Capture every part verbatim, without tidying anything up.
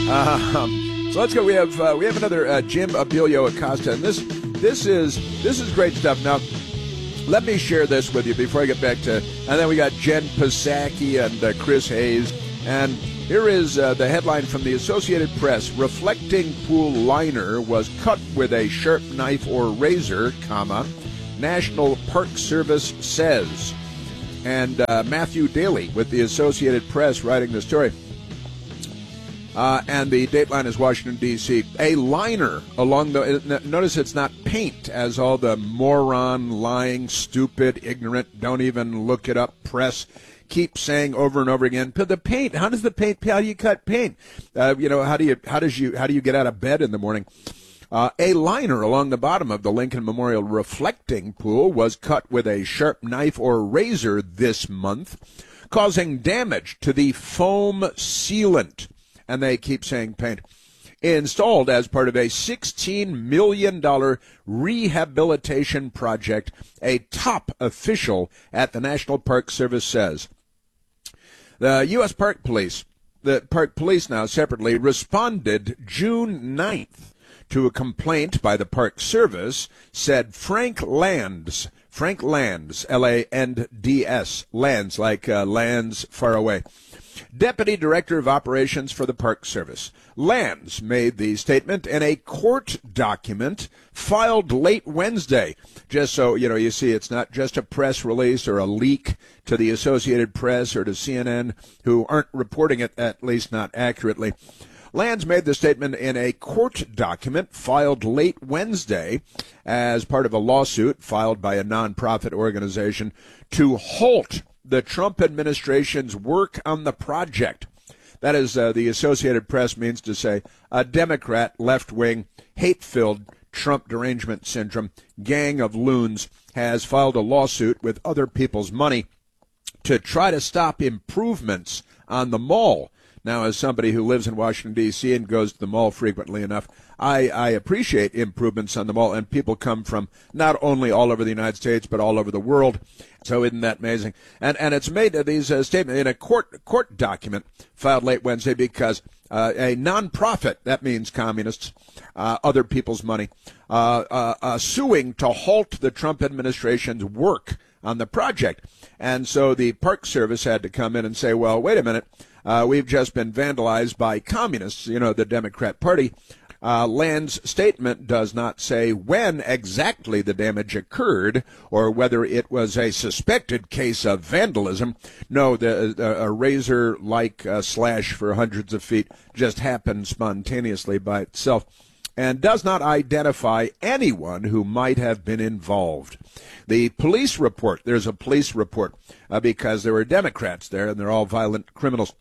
Um, so let's go. We have uh, we have another uh, Jim Abilio Acosta, and this this is this is great stuff. Now, let me share this with you before I get back to. And then we got Jen Psaki and uh, Chris Hayes, and here is uh, the headline from the Associated Press: Reflecting pool liner was cut with a sharp knife or razor, comma, National Park Service says. And uh, Matthew Daly with the Associated Press writing the story. Uh, and the dateline is Washington, D C A liner along the... Notice it's not paint, as all the moron, lying, stupid, ignorant, don't even look it up press keep saying over and over again. The paint, how does the paint, how do you cut paint? Uh, you know, how do you, how does you, how do you get out of bed in the morning? Uh, a liner along the bottom of the Lincoln Memorial reflecting pool was cut with a sharp knife or razor this month, causing damage to the foam sealant. And they keep saying paint. Installed as part of a sixteen million dollars rehabilitation project, a top official at the National Park Service says. The U S. Park Police, the Park Police now separately, responded June ninth to a complaint by the Park Service, said Frank Lands, Frank Lands, L A N D S, Lands, like uh, lands far away, Deputy Director of Operations for the Park Service. Lands made the statement in a court document filed late Wednesday. Just so, you know, you see, it's not just a press release or a leak to the Associated Press or to C N N, who aren't reporting it, at least not accurately. Lands made the statement in a court document filed late Wednesday as part of a lawsuit filed by a nonprofit organization to halt the Trump administration's work on the project. That is, uh, the Associated Press means to say, a Democrat, left-wing, hate-filled Trump derangement syndrome gang of loons has filed a lawsuit with other people's money to try to stop improvements on the mall. Now, as somebody who lives in Washington, D C and goes to the mall frequently enough, I, I appreciate improvements on the mall, and people come from not only all over the United States, but all over the world. So isn't that amazing? And and it's made uh, these uh, statements in a court court document filed late Wednesday because uh, a nonprofit, that means communists, uh, other people's money, uh, uh, uh, suing to halt the Trump administration's work on the project. And so the Park Service had to come in and say, well, wait a minute. Uh, we've just been vandalized by communists, you know, the Democrat Party. Uh, Land's statement does not say when exactly the damage occurred or whether it was a suspected case of vandalism. No, the, the, a razor-like uh, slash for hundreds of feet just happened spontaneously by itself, and does not identify anyone who might have been involved. The police report, there's a police report uh, because there were Democrats there and they're all violent criminals.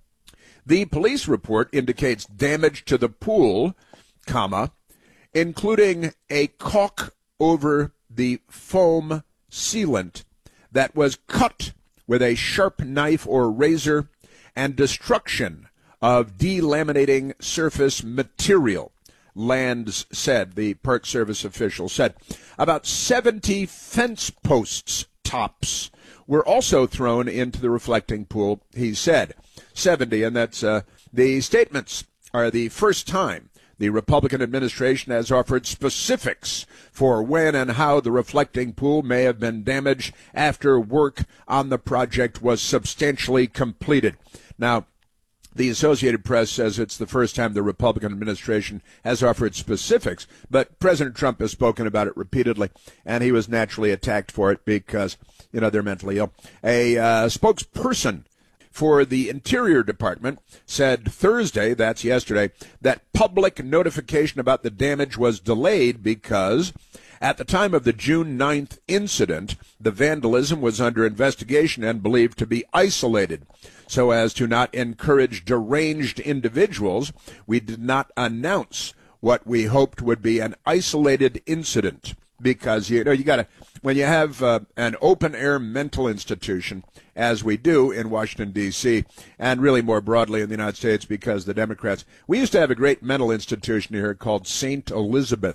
The police report indicates damage to the pool, comma, including a caulk over the foam sealant that was cut with a sharp knife or razor, and destruction of delaminating surface material. Lands said, the Park Service official said. About seventy fence posts tops were also thrown into the reflecting pool, he said. seventy, and that's uh, the statements are the first time the Republican administration has offered specifics for when and how the reflecting pool may have been damaged after work on the project was substantially completed. Now, the Associated Press says it's the first time the Republican administration has offered specifics, but President Trump has spoken about it repeatedly, and he was naturally attacked for it because, you know, they're mentally ill. A uh, spokesperson for the Interior Department said Thursday, that's yesterday, that public notification about the damage was delayed because at the time of the June ninth incident, the vandalism was under investigation and believed to be isolated. So as to not encourage deranged individuals, we did not announce what we hoped would be an isolated incident. Because, you know, you got to, when you have uh, an open-air mental institution, as we do in Washington, D C, and really more broadly in the United States because the Democrats, we used to have a great mental institution here called Saint Elizabeth's,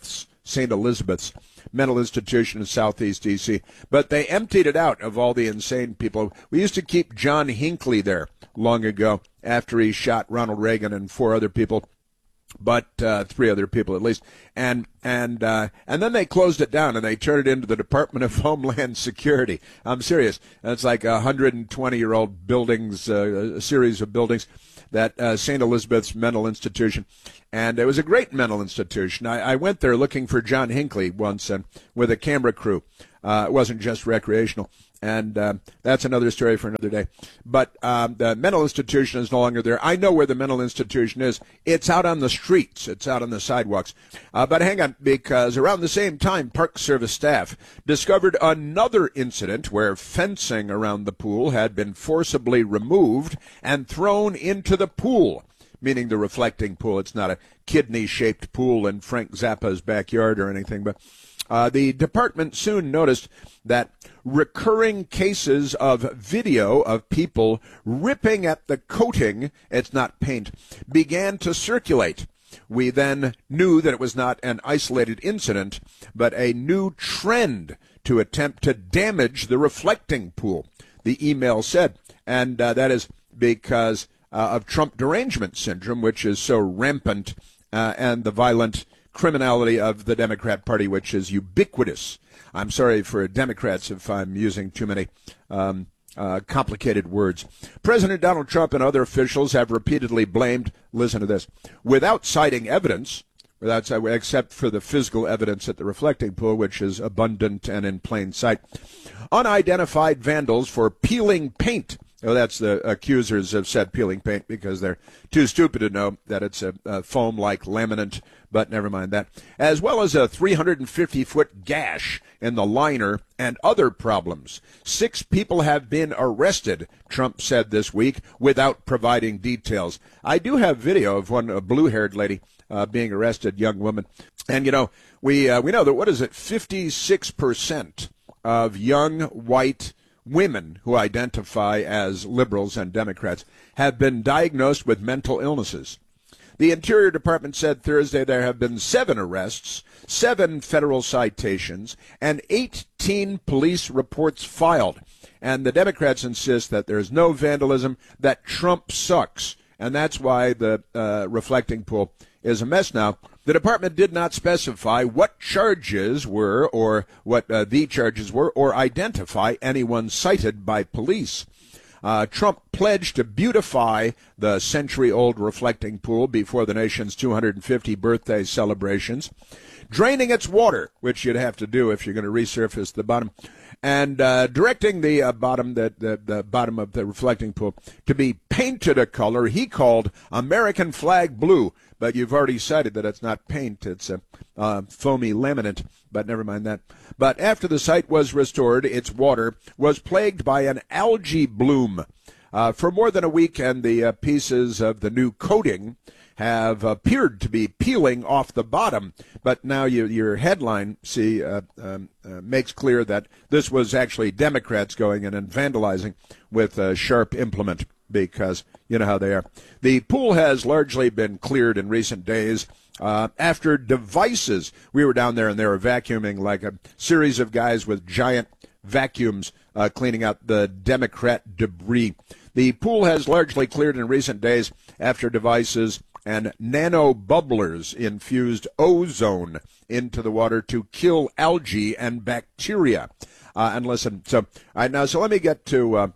Saint Elizabeth's mental institution in southeast D C, but they emptied it out of all the insane people. We used to keep John Hinckley there long ago after he shot Ronald Reagan and four other people, but uh, three other people at least, and and uh, and then they closed it down and they turned it into the Department of Homeland Security. I'm serious. It's like a one hundred twenty year old buildings, uh, a series of buildings, that uh, Saint Elizabeth's mental institution, and it was a great mental institution. I, I went there looking for John Hinckley once, and with a camera crew. Uh, it wasn't just recreational. And uh, that's another story for another day. But um, the mental institution is no longer there. I know where the mental institution is. It's out on the streets. It's out on the sidewalks. Uh, but hang on, because around the same time, Park Service staff discovered another incident where fencing around the pool had been forcibly removed and thrown into the pool, meaning the reflecting pool. It's not a kidney-shaped pool in Frank Zappa's backyard or anything, but Uh, the department soon noticed that recurring cases of video of people ripping at the coating, it's not paint, began to circulate. We then knew that it was not an isolated incident, but a new trend to attempt to damage the reflecting pool, the email said. And uh, that is because uh, of Trump derangement syndrome, which is so rampant, uh, and the violent criminality of the Democrat Party, which is ubiquitous. I'm sorry for Democrats if I'm using too many um, uh, complicated words. President Donald Trump and other officials have repeatedly blamed, listen to this, without citing evidence, without except for the physical evidence at the reflecting pool, which is abundant and in plain sight, unidentified vandals for peeling paint. Oh, that's the accusers have said peeling paint because they're too stupid to know that it's a, a foam-like laminate, but never mind that. As well as a three hundred fifty foot gash in the liner and other problems. Six people have been arrested, Trump said this week, without providing details. I do have video of one a blue-haired lady uh, being arrested, young woman. And, you know, we, uh, we know that, what is it, fifty-six percent of young white women who identify as liberals and Democrats have been diagnosed with mental illnesses. The Interior Department said Thursday there have been seven arrests, seven federal citations, and eighteen police reports filed. And the Democrats insist that there's no vandalism, that Trump sucks, and that's why the uh, reflecting pool is a mess now. The department did not specify what charges were or what uh, the charges were or identify anyone cited by police. Uh, Trump pledged to beautify the century-old reflecting pool before the nation's two hundred fifty birthday celebrations, draining its water, which you'd have to do if you're going to resurface the bottom, and uh, directing the uh, bottom, the, the, the bottom of the reflecting pool to be painted a color he called American flag blue. But you've already cited that it's not paint, it's a uh, foamy laminate, but never mind that. But after the site was restored, its water was plagued by an algae bloom. Uh, for more than a week, and the uh, pieces of the new coating have appeared to be peeling off the bottom. But now you, your headline, see, uh, um, uh, makes clear that this was actually Democrats going in and vandalizing with a sharp implement, because you know how they are. The pool has largely been cleared in recent days uh, after devices. We were down there and they were vacuuming like a series of guys with giant vacuums uh, cleaning out the Democrat debris. The pool has largely cleared in recent days after devices and nano bubblers infused ozone into the water to kill algae and bacteria. Uh, and listen, so all right, now, so let me get to uh,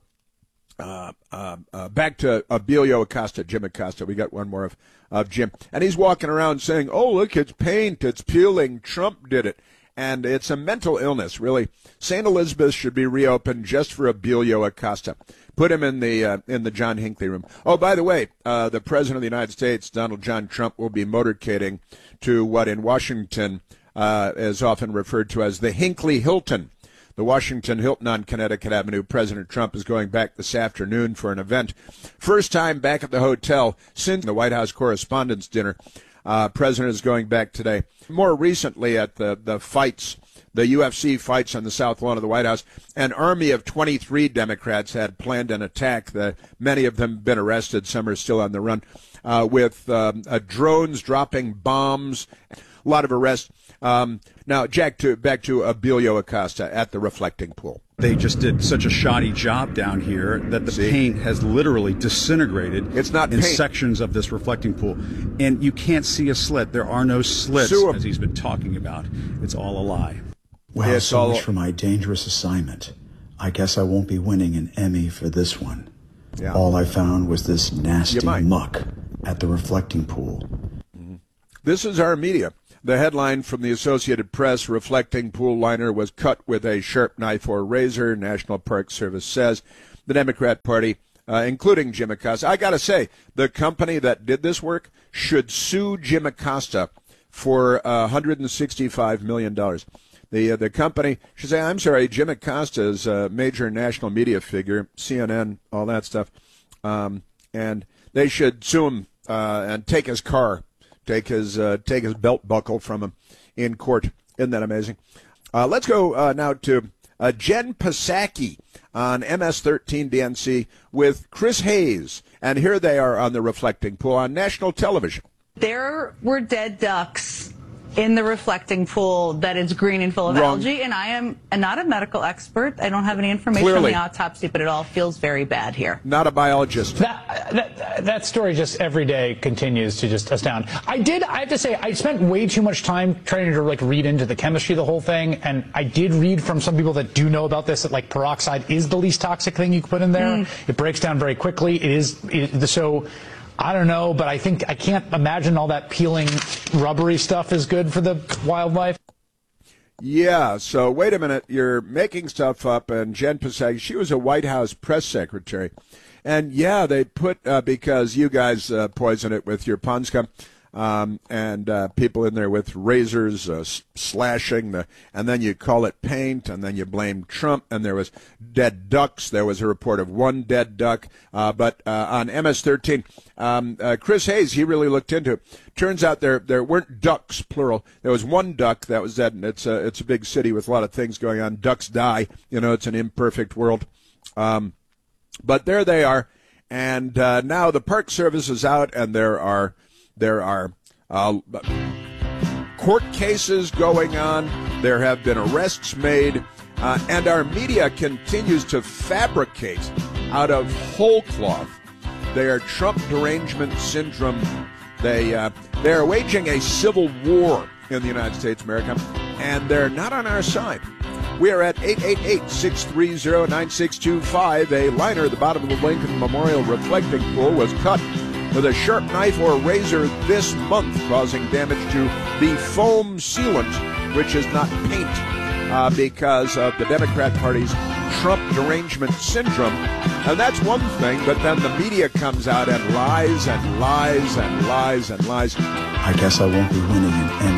uh, uh, uh, back to Abilio Acosta, Jim Acosta. We got one more of, of Jim, and he's walking around saying, "Oh, look, it's paint, it's peeling. Trump did it." And it's a mental illness, really. Saint Elizabeth should be reopened just for Abilio Acosta. Put him in the uh, in the John Hinckley room. Oh, by the way, uh, the President of the United States, Donald John Trump, will be motorcading to what in Washington uh, is often referred to as the Hinckley Hilton. The Washington Hilton on Connecticut Avenue. President Trump is going back this afternoon for an event. First time back at the hotel since the White House Correspondents' Dinner. Uh, President is going back today. More recently at the, the fights, the U F C fights on the south lawn of the White House, an army of twenty-three Democrats had planned an attack. The, many of them have been arrested. Some are still on the run, uh, with um, uh, drones dropping bombs. a lot of arrests. Um, now, Jack, to, back to Abilio Acosta at the reflecting pool. They just did such a shoddy job down here that the See? paint has literally disintegrated It's not in paint. sections of this reflecting pool. And you can't see a slit. There are no slits, Sue 'em. as he's been talking about. It's all a lie. Well, It's so all- much for my dangerous assignment. I guess I won't be winning an Emmy for this one. Yeah. All I found was this nasty You might. muck at the reflecting pool. This is our media. The headline from the Associated Press, reflecting pool liner was cut with a sharp knife or razor, National Park Service says. The Democrat Party, uh, including Jim Acosta. I got to say, the company that did this work should sue Jim Acosta for uh, one hundred sixty-five million dollars. The, uh, the company should say, I'm sorry, Jim Acosta is a major national media figure, C N N, all that stuff. Um, and they should sue him uh, and take his car. Take his uh, take his belt buckle from him in court. Isn't that amazing? Uh, let's go uh, now to uh, Jen Psaki on M S thirteen D N C with Chris Hayes. And here they are on the reflecting pool on national television. There were dead ducks in the reflecting pool that is green and full of Wrong. algae, and I am not a medical expert. I don't have any information Clearly. on the autopsy, but it all feels very bad here. Not a biologist. That, that that story just every day continues to just astound. I did, I have to say, I spent way too much time trying to like read into the chemistry of the whole thing, and I did read from some people that do know about this that like peroxide is the least toxic thing you can put in there. Mm. It breaks down very quickly. It is it, so. I don't know, but I think I can't imagine all that peeling rubbery stuff is good for the wildlife. Yeah, so wait a minute. You're making stuff up, and Jen Psaki, she was a White House press secretary. And, yeah, they put, uh, because you guys uh, poison it with your pond scum, um, and uh, people in there with razors uh, s- slashing, the, and then you call it paint, and then you blame Trump, and there was dead ducks. There was a report of one dead duck. Uh, but uh, on M S thirteen, um, uh, Chris Hayes, he really looked into it. Turns out there there weren't ducks, plural. There was one duck that was dead, and it's a, it's a big city with a lot of things going on. Ducks die. You know, it's an imperfect world. Um, but there they are. And uh, now the Park Service is out, and there are there are uh, court cases going on. There have been arrests made. Uh, and our media continues to fabricate out of whole cloth their Trump derangement syndrome. They uh, they are waging a civil war in the United States, America, and they're not on our side. We are at eight eight eight, six three zero, nine six two five. A liner at the bottom of the Lincoln Memorial reflecting pool was cut with a sharp knife or razor this month, causing damage to the foam sealant, which is not paint, uh, because of the Democrat Party's Trump derangement syndrome. And that's one thing, but then the media comes out and lies and lies and lies and lies. I guess I won't be winning an Emmy.